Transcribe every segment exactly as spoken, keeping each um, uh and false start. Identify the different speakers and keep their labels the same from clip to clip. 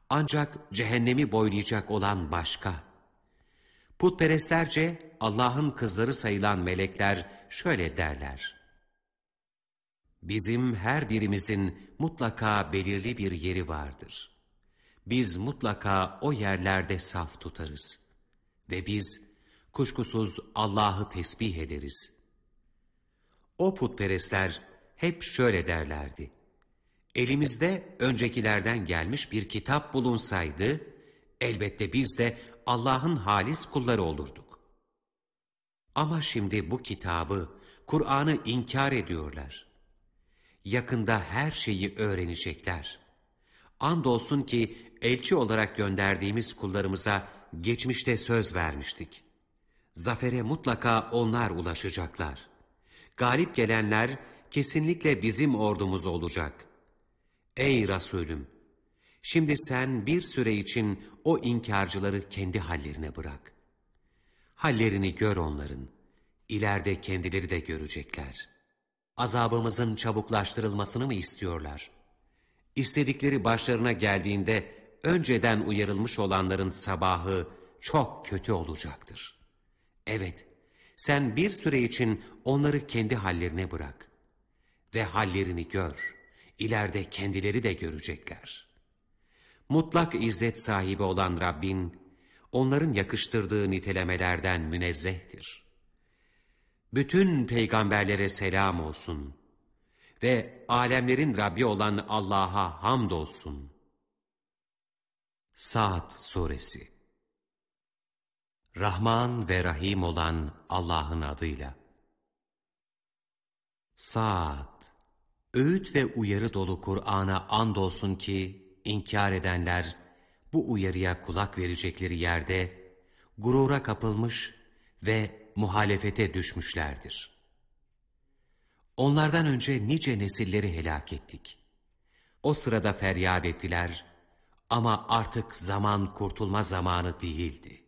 Speaker 1: Ancak cehennemi boylayacak olan başka. Putperestlerce Allah'ın kızları sayılan melekler şöyle derler: bizim her birimizin mutlaka belirli bir yeri vardır. Biz mutlaka o yerlerde saf tutarız. Ve biz kuşkusuz Allah'ı tesbih ederiz. O putperestler hep şöyle derlerdi: elimizde öncekilerden gelmiş bir kitap bulunsaydı, elbette biz de Allah'ın halis kulları olurduk. Ama şimdi bu kitabı, Kur'an'ı inkar ediyorlar. Yakında her şeyi öğrenecekler. Andolsun ki elçi olarak gönderdiğimiz kullarımıza geçmişte söz vermiştik. Zafere mutlaka onlar ulaşacaklar. Galip gelenler kesinlikle bizim ordumuz olacak. Ey Resulüm! Şimdi sen bir süre için o inkarcıları kendi hallerine bırak. Hallerini gör onların. İleride kendileri de görecekler. Azabımızın çabuklaştırılmasını mı istiyorlar? İstedikleri başlarına geldiğinde önceden uyarılmış olanların sabahı çok kötü olacaktır. Evet, sen bir süre için onları kendi hallerine bırak. Ve hallerini gör. İleride kendileri de görecekler. Mutlak izzet sahibi olan Rabbin, onların yakıştırdığı nitelemelerden münezzehtir. Bütün peygamberlere selam olsun ve alemlerin Rabbi olan Allah'a hamdolsun. Sa'd Suresi. Rahman ve Rahim olan Allah'ın adıyla. Sa'd. Öğüt ve uyarı dolu Kur'an'a andolsun ki inkar edenler bu uyarıya kulak verecekleri yerde gurura kapılmış ve muhalefete düşmüşlerdir. Onlardan önce nice nesilleri helak ettik. O sırada feryat ettiler ama artık zaman kurtulma zamanı değildi.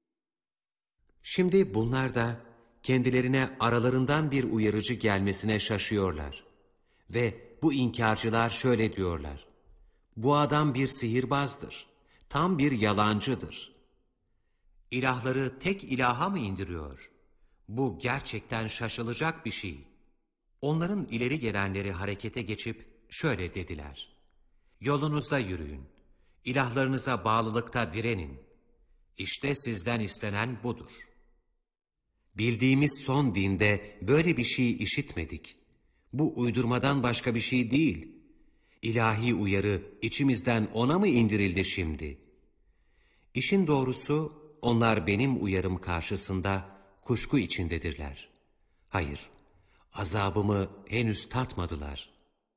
Speaker 1: Şimdi bunlar da kendilerine aralarından bir uyarıcı gelmesine şaşıyorlar. Ve bu inkarcılar şöyle diyorlar: bu adam bir sihirbazdır, tam bir yalancıdır. İlahları tek ilaha mı indiriyor? Bu gerçekten şaşılacak bir şey. Onların ileri gelenleri harekete geçip şöyle dediler: yolunuzda yürüyün, ilahlarınıza bağlılıkta direnin. İşte sizden istenen budur. Bildiğimiz son dinde böyle bir şey işitmedik. Bu uydurmadan başka bir şey değil. İlahi uyarı içimizden ona mı indirildi şimdi? İşin doğrusu onlar benim uyarım karşısında kuşku içindedirler. Hayır, azabımı henüz tatmadılar.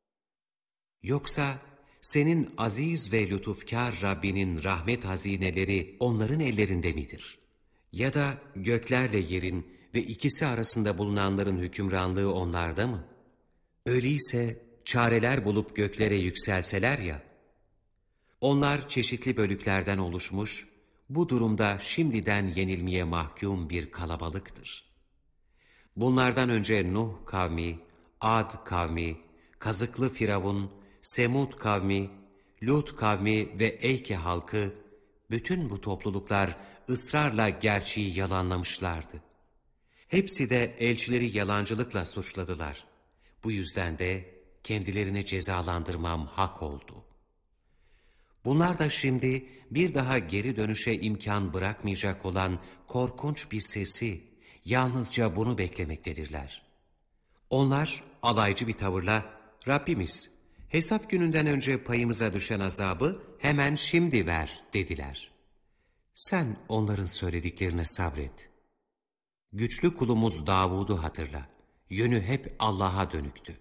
Speaker 1: Yoksa senin aziz ve lütufkar Rabbinin rahmet hazineleri onların ellerinde midir? Ya da göklerle yerin ve ikisi arasında bulunanların hükümranlığı onlarda mı? Öyleyse çareler bulup göklere yükselseler ya, onlar çeşitli bölüklerden oluşmuş, bu durumda şimdiden yenilmeye mahkum bir kalabalıktır. Bunlardan önce Nuh kavmi, Ad kavmi, Kazıklı Firavun, Semud kavmi, Lut kavmi ve Eyke halkı, bütün bu topluluklar ısrarla gerçeği yalanlamışlardı. Hepsi de elçileri yalancılıkla suçladılar. Bu yüzden de kendilerini cezalandırmam hak oldu. Bunlar da şimdi bir daha geri dönüşe imkan bırakmayacak olan korkunç bir sesi, yalnızca bunu beklemektedirler. Onlar alaycı bir tavırla, Rabbimiz, hesap gününden önce payımıza düşen azabı hemen şimdi ver dediler. Sen onların söylediklerine sabret. Güçlü kulumuz Davud'u hatırla. Yönü hep Allah'a dönüktü.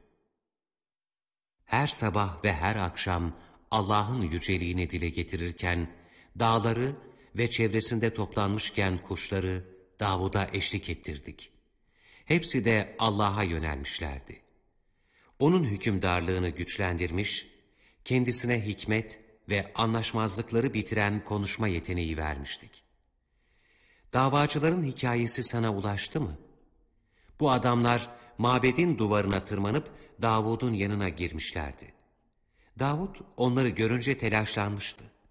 Speaker 1: Her sabah ve her akşam Allah'ın yüceliğini dile getirirken, dağları ve çevresinde toplanmışken kuşları Davud'a eşlik ettirdik. Hepsi de Allah'a yönelmişlerdi. Onun hükümdarlığını güçlendirmiş, kendisine hikmet ve anlaşmazlıkları bitiren konuşma yeteneği vermiştik. Davacıların hikayesi sana ulaştı mı? Bu adamlar mabedin duvarına tırmanıp Davud'un yanına girmişlerdi. Davud onları görünce telaşlanmıştı.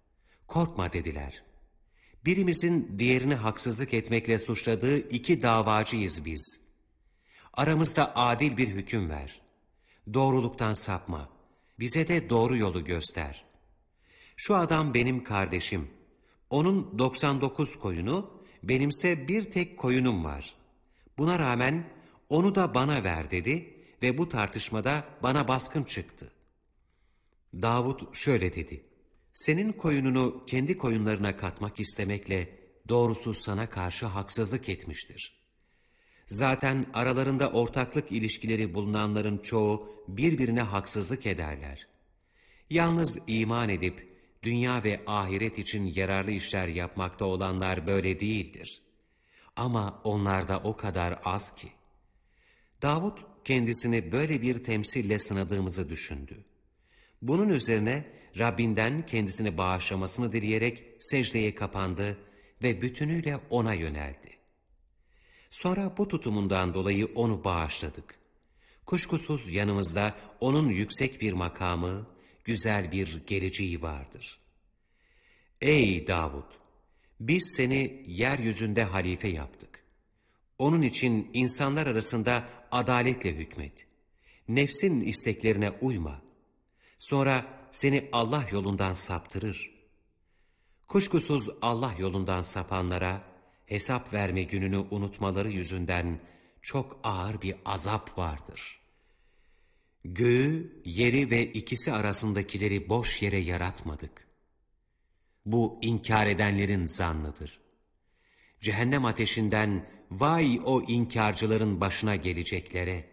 Speaker 1: Korkma dediler. Birimizin diğerini haksızlık etmekle suçladığı iki davacıyız biz. Aramızda adil bir hüküm ver. Doğruluktan sapma. Bize de doğru yolu göster. Şu adam benim kardeşim. Onun doksan dokuz koyunu, benimse bir tek koyunum var. Buna rağmen onu da bana ver dedi ve bu tartışmada bana baskın çıktı. Davud şöyle dedi. Senin koyununu kendi koyunlarına katmak istemekle doğrusu sana karşı haksızlık etmiştir. Zaten aralarında ortaklık ilişkileri bulunanların çoğu birbirine haksızlık ederler. Yalnız iman edip dünya ve ahiret için yararlı işler yapmakta olanlar böyle değildir. Ama onlar da o kadar az ki. Davud kendisini böyle bir temsille sınadığımızı düşündü. Bunun üzerine Rabbinden kendisini bağışlamasını dileyerek secdeye kapandı ve bütünüyle ona yöneldi. Sonra bu tutumundan dolayı onu bağışladık. Kuşkusuz yanımızda onun yüksek bir makamı, güzel bir geleceği vardır. Ey Davud! Biz seni yeryüzünde halife yaptık. Onun için insanlar arasında adaletle hükmet. Nefsin isteklerine uyma. Sonra seni Allah yolundan saptırır. Kuşkusuz Allah yolundan sapanlara hesap verme gününü unutmaları yüzünden çok ağır bir azap vardır. Göğü, yeri ve ikisi arasındakileri boş yere yaratmadık. Bu inkar edenlerin zannıdır. Cehennem ateşinden vay o inkarcıların başına geleceklere.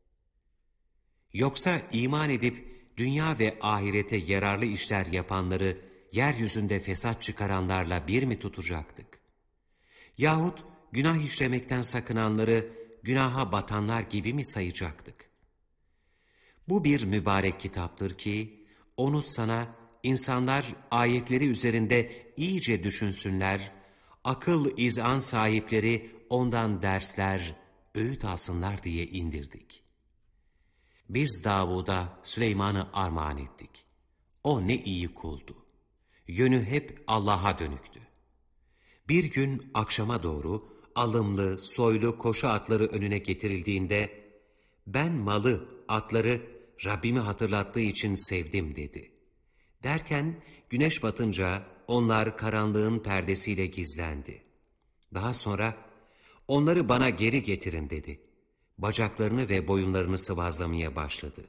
Speaker 1: Yoksa iman edip dünya ve ahirete yararlı işler yapanları yeryüzünde fesat çıkaranlarla bir mi tutacaktık? Yahut günah işlemekten sakınanları günaha batanlar gibi mi sayacaktık? Bu bir mübarek kitaptır ki onu sana insanlar ayetleri üzerinde iyice düşünsünler, akıl izan sahipleri ondan dersler, öğüt alsınlar diye indirdik. Biz Davud'a Süleyman'ı armağan ettik. O ne iyi kuldu. Yönü hep Allah'a dönüktü. Bir gün akşama doğru alımlı, soylu koşu atları önüne getirildiğinde, ben malı, atları Rabbimi hatırlattığı için sevdim dedi. Derken güneş batınca onlar karanlığın perdesiyle gizlendi. Daha sonra onları bana geri getirin dedi. Bacaklarını ve boyunlarını sıvazlamaya başladı.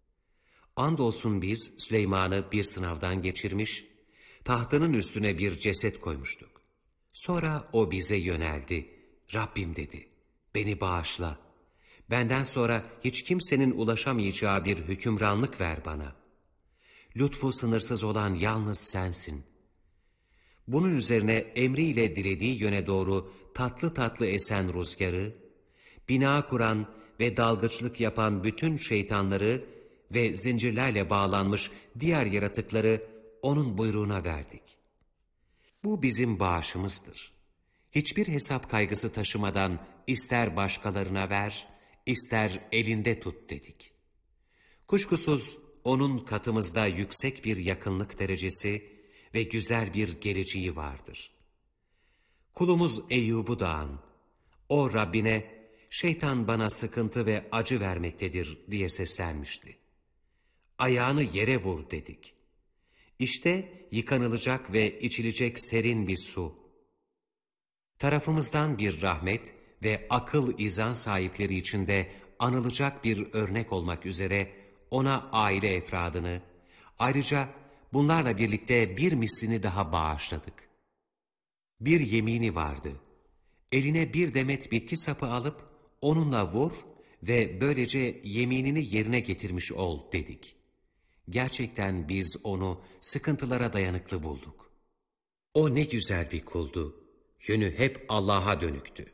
Speaker 1: Andolsun biz Süleyman'ı bir sınavdan geçirmiş, tahtının üstüne bir ceset koymuştuk. Sonra o bize yöneldi. Rabbim dedi, beni bağışla. Benden sonra hiç kimsenin ulaşamayacağı bir hükümranlık ver bana. Lütfu sınırsız olan yalnız sensin. Bunun üzerine emriyle dilediği yöne doğru tatlı tatlı esen rüzgarı, bina kuran ve dalgıçlık yapan bütün şeytanları ve zincirlerle bağlanmış diğer yaratıkları onun buyruğuna verdik. Bu bizim bağışımızdır. Hiçbir hesap kaygısı taşımadan ister başkalarına ver, ister elinde tut dedik. Kuşkusuz onun katımızda yüksek bir yakınlık derecesi ve güzel bir geleceği vardır. Kulumuz Eyyub'u da an. O Rabbine, şeytan bana sıkıntı ve acı vermektedir diye seslenmişti. Ayağını yere vur dedik. İşte yıkanılacak ve içilecek serin bir su. Tarafımızdan bir rahmet ve akıl izan sahipleri içinde anılacak bir örnek olmak üzere ona aile efradını, ayrıca bunlarla birlikte bir mislini daha bağışladık. Bir yemini vardı. Eline bir demet bitki sapı alıp onunla vur ve böylece yeminini yerine getirmiş ol dedik. Gerçekten biz onu sıkıntılara dayanıklı bulduk. O ne güzel bir kuldu. Yönü hep Allah'a dönüktü.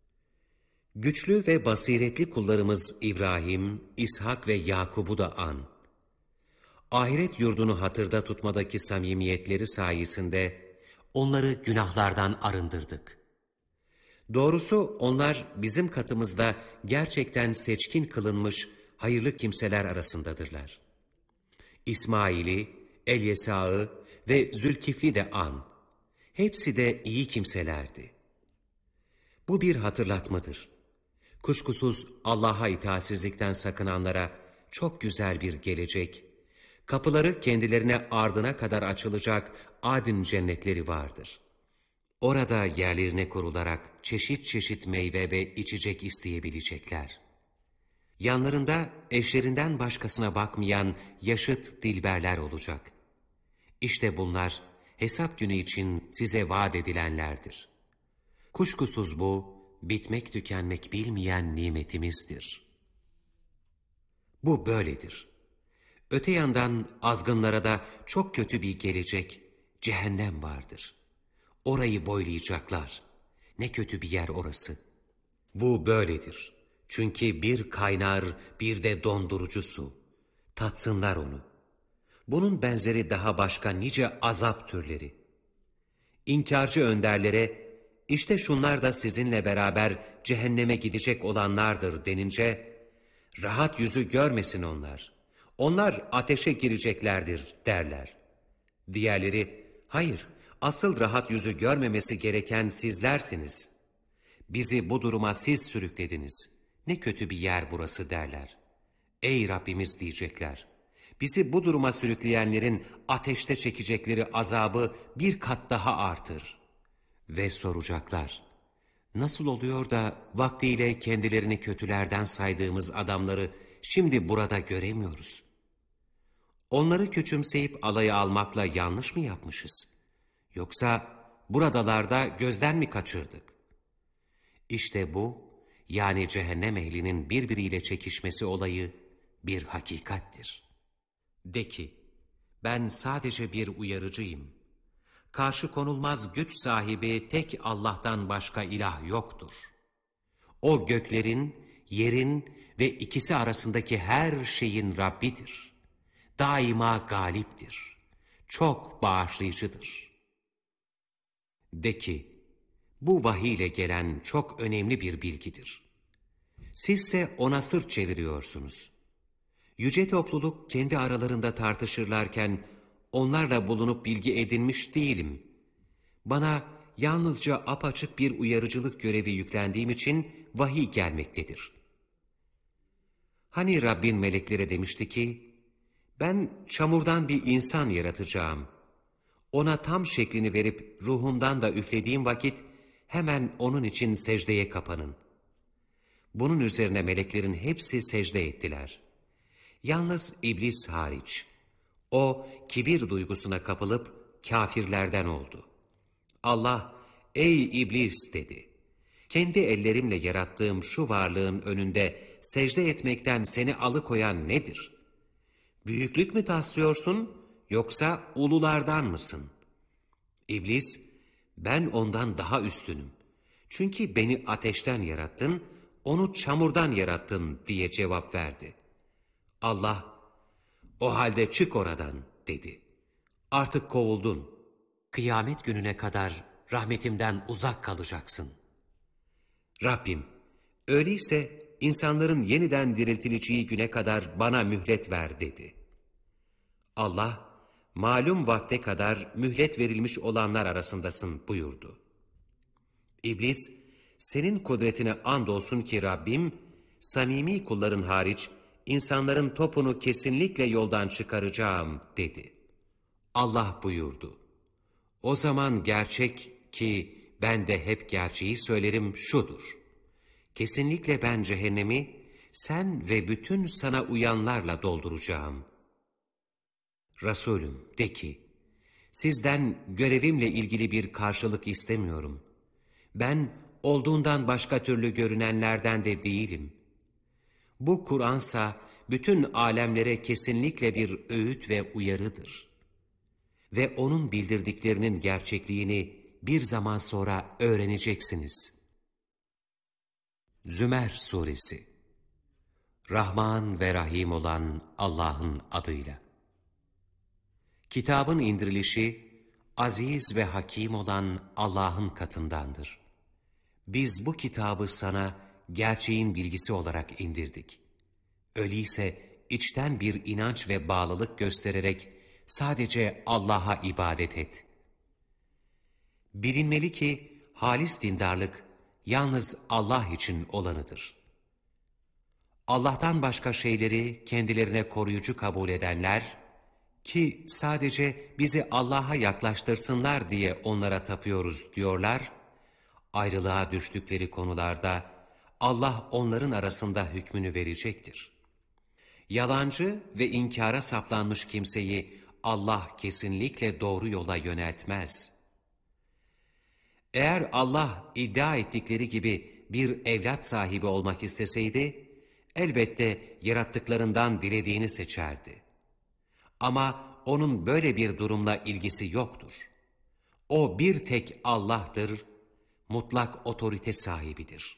Speaker 1: Güçlü ve basiretli kullarımız İbrahim, İshak ve Yakub'u da an. Ahiret yurdunu hatırda tutmadaki samimiyetleri sayesinde onları günahlardan arındırdık. Doğrusu onlar bizim katımızda gerçekten seçkin kılınmış hayırlı kimseler arasındadırlar. İsmail'i, Elyesa'ı ve Zülkifli de an. Hepsi de iyi kimselerdi. Bu bir hatırlatmadır. Kuşkusuz Allah'a itaatsizlikten sakınanlara çok güzel bir gelecek, kapıları kendilerine ardına kadar açılacak adin cennetleri vardır. Orada yerlerine kurularak çeşit çeşit meyve ve içecek isteyebilecekler. Yanlarında eşlerinden başkasına bakmayan yaşıt dilberler olacak. İşte bunlar hesap günü için size vaat edilenlerdir. Kuşkusuz bu, bitmek tükenmek bilmeyen nimetimizdir. Bu böyledir. Öte yandan azgınlara da çok kötü bir gelecek, cehennem vardır. Orayı boylayacaklar. Ne kötü bir yer orası. Bu böyledir. Çünkü bir kaynar, bir de dondurucu su. Tatsınlar onu. Bunun benzeri daha başka nice azap türleri. İnkarcı önderlere, işte şunlar da sizinle beraber cehenneme gidecek olanlardır denince, rahat yüzü görmesin onlar. Onlar ateşe gireceklerdir derler. Diğerleri, hayır, asıl rahat yüzü görmemesi gereken sizlersiniz. Bizi bu duruma siz sürüklediniz. Ne kötü bir yer burası derler. Ey Rabbimiz diyecekler. Bizi bu duruma sürükleyenlerin ateşte çekecekleri azabı bir kat daha artır. Ve soracaklar. Nasıl oluyor da vaktiyle kendilerini kötülerden saydığımız adamları şimdi burada göremiyoruz? Onları küçümseyip alaya almakla yanlış mı yapmışız? Yoksa buradalarda gözden mi kaçırdık? İşte bu, yani cehennem ehlinin birbiriyle çekişmesi olayı bir hakikattir. De ki, ben sadece bir uyarıcıyım. Karşı konulmaz güç sahibi tek Allah'tan başka ilah yoktur. O göklerin, yerin ve ikisi arasındaki her şeyin Rabbidir. Daima galiptir. Çok bağışlayıcıdır. De ki, bu vahiy ile gelen çok önemli bir bilgidir. Sizse ona sırt çeviriyorsunuz. Yüce topluluk kendi aralarında tartışırlarken onlarla bulunup bilgi edinmiş değilim. Bana yalnızca apaçık bir uyarıcılık görevi yüklendiğim için vahiy gelmektedir. Hani Rabbin meleklere demişti ki, ben çamurdan bir insan yaratacağım. Ona tam şeklini verip ruhundan da üflediğim vakit hemen onun için secdeye kapanın. Bunun üzerine meleklerin hepsi secde ettiler. Yalnız iblis hariç. O kibir duygusuna kapılıp kâfirlerden oldu. Allah, ey iblis dedi. Kendi ellerimle yarattığım şu varlığın önünde secde etmekten seni alıkoyan nedir? Büyüklük mü taslıyorsun yoksa ululardan mısın? İblis, ben ondan daha üstünüm. Çünkü beni ateşten yarattın, onu çamurdan yarattın diye cevap verdi. Allah, o halde çık oradan dedi. Artık kovuldun. Kıyamet gününe kadar rahmetimden uzak kalacaksın. Rabbim, öyleyse insanların yeniden diriltileceği güne kadar bana mühlet ver dedi. Allah, malum vakte kadar mühlet verilmiş olanlar arasındasın buyurdu. İblis, senin kudretine andolsun ki Rabbim, samimi kulların hariç insanların topunu kesinlikle yoldan çıkaracağım dedi. Allah buyurdu. O zaman gerçek ki ben de hep gerçeği söylerim şudur. Kesinlikle ben cehennemi sen ve bütün sana uyanlarla dolduracağım. Resulüm de ki, sizden görevimle ilgili bir karşılık istemiyorum. Ben olduğundan başka türlü görünenlerden de değilim. Bu Kur'ansa bütün alemlere kesinlikle bir öğüt ve uyarıdır. Ve onun bildirdiklerinin gerçekliğini bir zaman sonra öğreneceksiniz. Zümer Suresi. Rahman ve Rahim olan Allah'ın adıyla. Kitabın indirilişi, aziz ve hakim olan Allah'ın katındandır. Biz bu kitabı sana gerçeğin bilgisi olarak indirdik. Öyleyse içten bir inanç ve bağlılık göstererek Sadece Allah'a ibadet et. Bilinmeli ki halis dindarlık yalnız Allah için olanıdır. Allah'tan başka şeyleri kendilerine koruyucu kabul edenler, ki sadece bizi Allah'a yaklaştırsınlar diye onlara tapıyoruz diyorlar, ayrılığa düştükleri konularda Allah onların arasında hükmünü verecektir. Yalancı ve inkara saplanmış kimseyi Allah kesinlikle doğru yola yöneltmez. Eğer Allah iddia ettikleri gibi bir evlat sahibi olmak isteseydi, elbette yarattıklarından dilediğini seçerdi. Ama onun böyle bir durumla ilgisi yoktur. O bir tek Allah'tır, mutlak otorite sahibidir.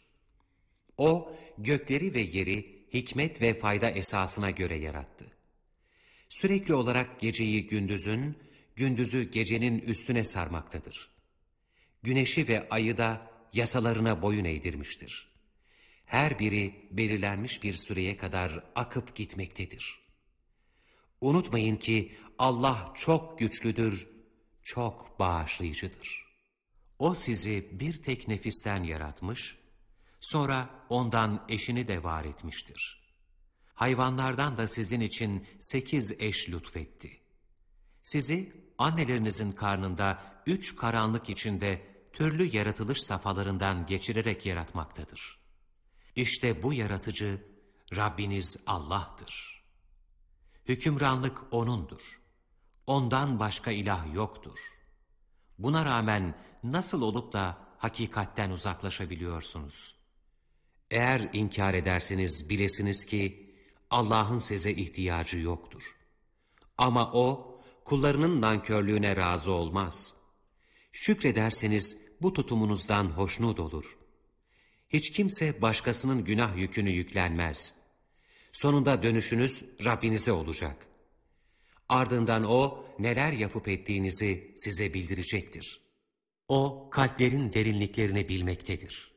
Speaker 1: O gökleri ve yeri hikmet ve fayda esasına göre yarattı. Sürekli olarak geceyi gündüzün, gündüzü gecenin üstüne sarmaktadır. Güneşi ve ayı da yasalarına boyun eğdirmiştir. Her biri belirlenmiş bir süreye kadar akıp gitmektedir. Unutmayın ki Allah çok güçlüdür, çok bağışlayıcıdır. O sizi bir tek nefisten yaratmış, sonra ondan eşini de var etmiştir. Hayvanlardan da sizin için sekiz eş lütfetti. Sizi annelerinizin karnında üç karanlık içinde türlü yaratılış safhalarından geçirerek yaratmaktadır. İşte bu yaratıcı Rabbiniz Allah'tır. Hükümranlık O'nundur. Ondan başka ilah yoktur. Buna rağmen nasıl olup da hakikatten uzaklaşabiliyorsunuz? Eğer inkar ederseniz bilesiniz ki Allah'ın size ihtiyacı yoktur. Ama O kullarının nankörlüğüne razı olmaz. Şükrederseniz bu tutumunuzdan hoşnut olur. Hiç kimse başkasının günah yükünü yüklenmez. Sonunda dönüşünüz Rabbinize olacak. Ardından O neler yapıp ettiğinizi size bildirecektir. O kalplerin derinliklerini bilmektedir.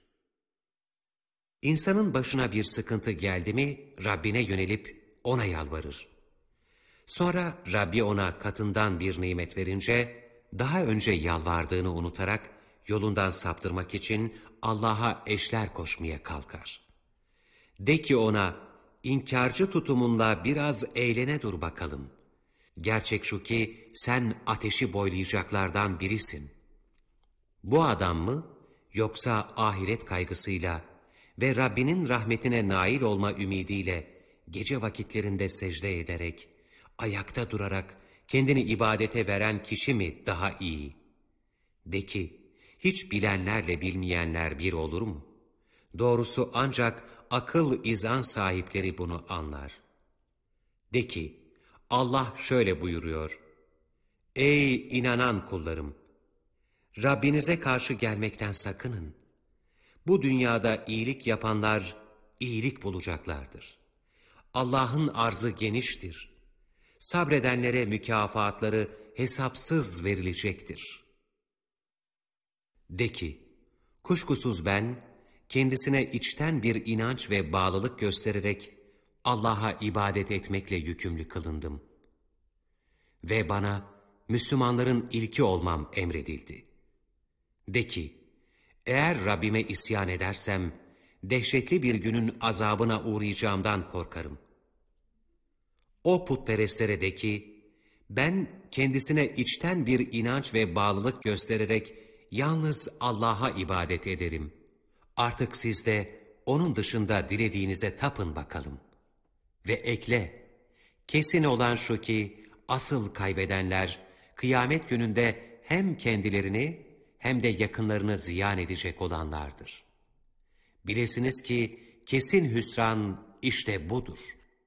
Speaker 1: İnsanın başına bir sıkıntı geldi mi Rabbine yönelip ona yalvarır. Sonra Rabbi ona katından bir nimet verince daha önce yalvardığını unutarak yolundan saptırmak için Allah'a eşler koşmaya kalkar. De ki ona, inkarcı tutumunla biraz eğlene dur bakalım. Gerçek şu ki sen ateşi boylayacaklardan birisin. Bu adam mı, yoksa ahiret kaygısıyla ve Rabbinin rahmetine nail olma ümidiyle gece vakitlerinde secde ederek, ayakta durarak kendini ibadete veren kişi mi daha iyi? De ki, hiç bilenlerle bilmeyenler bir olur mu? Doğrusu ancak akıl izan sahipleri bunu anlar. De ki, Allah şöyle buyuruyor: Ey inanan kullarım! Rabbinize karşı gelmekten sakının. Bu dünyada iyilik yapanlar iyilik bulacaklardır. Allah'ın arzı geniştir. Sabredenlere mükafatları hesapsız verilecektir. De ki, kuşkusuz ben kendisine içten bir inanç ve bağlılık göstererek Allah'a ibadet etmekle yükümlü kılındım. Ve bana Müslümanların ilki olmam emredildi. De ki, eğer Rabbime isyan edersem, dehşetli bir günün azabına uğrayacağımdan korkarım. O putperestlere de ki, ben kendisine içten bir inanç ve bağlılık göstererek yalnız Allah'a ibadet ederim. Artık siz de onun dışında dilediğinize tapın bakalım. Ve ekle, kesin olan şu ki, asıl kaybedenler, kıyamet gününde hem kendilerini hem de yakınlarını ziyan edecek olanlardır. Bilesiniz ki, kesin hüsran işte budur.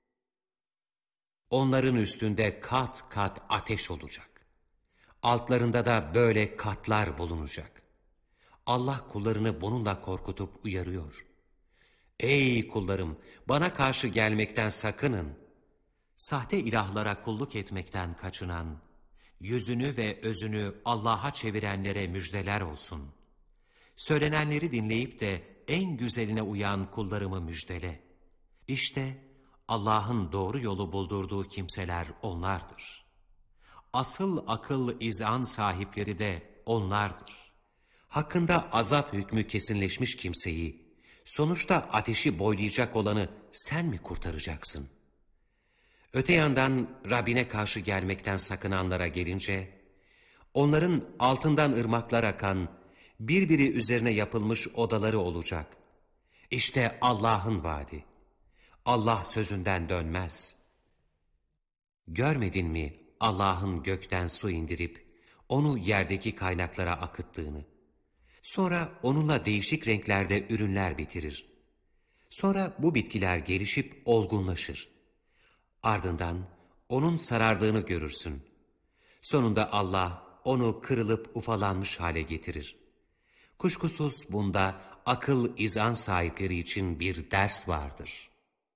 Speaker 1: Onların üstünde kat kat ateş olacak. Altlarında da böyle katlar bulunacak. Allah kullarını bununla korkutup uyarıyor. Ey kullarım! Bana karşı gelmekten sakının. Sahte ilahlara kulluk etmekten kaçınan, yüzünü ve özünü Allah'a çevirenlere müjdeler olsun. Söylenenleri dinleyip de en güzeline uyan kullarımı müjdele. İşte Allah'ın doğru yolu buldurduğu kimseler onlardır. asıl akıl izan sahipleri de onlardır. Hakkında azap hükmü kesinleşmiş kimseyi, sonuçta ateşi boylayacak olanı sen mi kurtaracaksın? Öte yandan Rabbine karşı gelmekten sakınanlara gelince, onların altından ırmaklar akan, birbiri üzerine yapılmış odaları olacak. İşte Allah'ın vaadi. Allah sözünden dönmez. Görmedin mi Allah'ın gökten su indirip, onu yerdeki kaynaklara akıttığını? Sonra onunla değişik renklerde ürünler bitirir. Sonra bu bitkiler gelişip olgunlaşır. Ardından onun sarardığını görürsün. Sonunda Allah onu kırılıp ufalanmış hale getirir. Kuşkusuz bunda akıl izan sahipleri için bir ders vardır.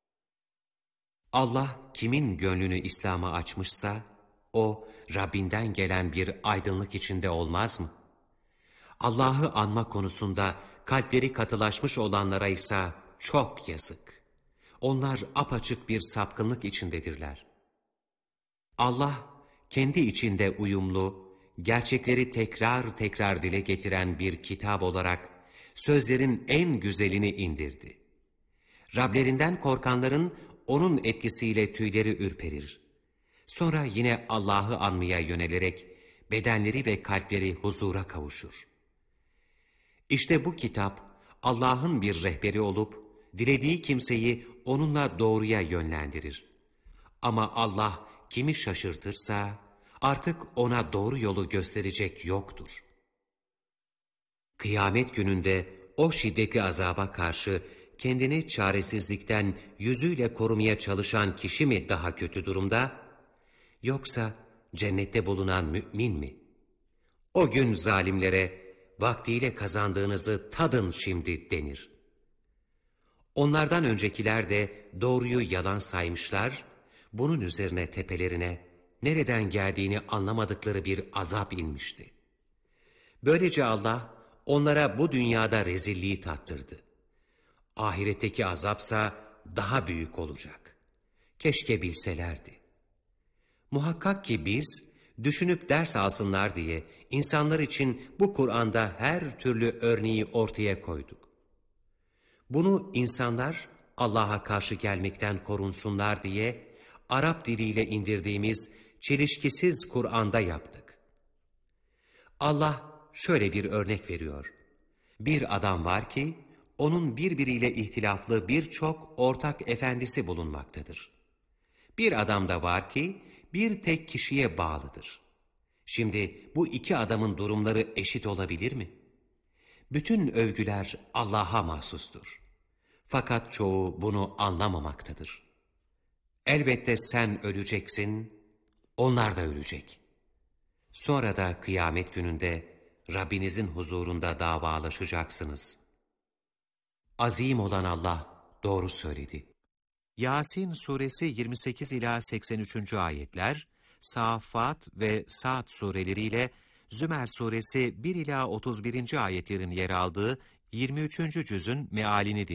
Speaker 1: Allah kimin gönlünü İslam'a açmışsa, o Rabbinden gelen bir aydınlık içinde olmaz mı? Allah'ı anma konusunda kalpleri katılaşmış olanlara ise çok yazık. Onlar apaçık bir sapkınlık içindedirler. Allah kendi içinde uyumlu, gerçekleri tekrar tekrar dile getiren bir kitap olarak sözlerin en güzelini indirdi. Rablerinden korkanların onun etkisiyle tüyleri ürperir. Sonra yine Allah'ı anmaya yönelerek bedenleri ve kalpleri huzura kavuşur. İşte bu kitap Allah'ın bir rehberi olup dilediği kimseyi onunla doğruya yönlendirir. Ama Allah kimi şaşırtırsa artık ona doğru yolu gösterecek yoktur. Kıyamet gününde o şiddetli azaba karşı kendini çaresizlikten yüzüyle korumaya çalışan kişi mi daha kötü durumda? Yoksa cennette bulunan mümin mi? O gün zalimlere vaktiyle kazandığınızı tadın şimdi denir. Onlardan öncekiler de doğruyu yalan saymışlar, bunun üzerine tepelerine nereden geldiğini anlamadıkları bir azap inmişti. Böylece Allah onlara bu dünyada rezilliği tattırdı. Ahiretteki azapsa daha büyük olacak. Keşke bilselerdi. Muhakkak ki biz düşünüp ders alsınlar diye insanlar için bu Kur'an'da her türlü örneği ortaya koyduk. Bunu insanlar Allah'a karşı gelmekten korunsunlar diye Arap diliyle indirdiğimiz çelişkisiz Kur'an'da yaptık. Allah şöyle bir örnek veriyor. Bir adam var ki onun birbiriyle ihtilaflı birçok ortak efendisi bulunmaktadır. Bir adam da var ki bir tek kişiye bağlıdır. Şimdi bu iki adamın durumları eşit olabilir mi? Bütün övgüler Allah'a mahsustur. Fakat çoğu bunu anlamamaktadır. Elbette sen öleceksin, onlar da ölecek. Sonra da kıyamet gününde Rabbinizin huzurunda davalaşacaksınız. Azim olan Allah doğru söyledi. Yasin suresi yirmi sekiz ila seksen üçüncü ayetler, Saffat ve Sa'd sureleriyle Zümer suresi bir ila otuz birinci ayetlerin yer aldığı yirmi üçüncü cüzün mealini dinliyoruz.